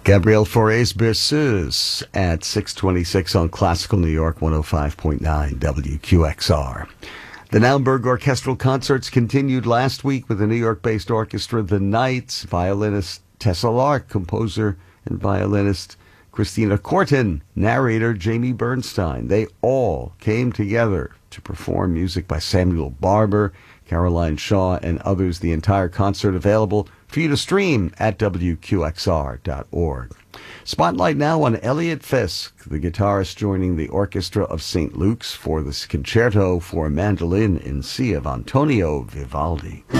Gabrielle Fauré's Berceuse at 6:26 on Classical New York 105.9 WQXR. The Naumburg Orchestral Concerts continued last week with the New York-based orchestra The Knights, violinist Tessa Lark, composer and violinist Christina Corton, narrator Jamie Bernstein. They all came together to perform music by Samuel Barber, Caroline Shaw, and others. The entire concert available for you to stream at WQXR.org. Spotlight now on Elliot Fisk, the guitarist joining the Orchestra of St. Luke's for this concerto for mandolin in C of Antonio Vivaldi.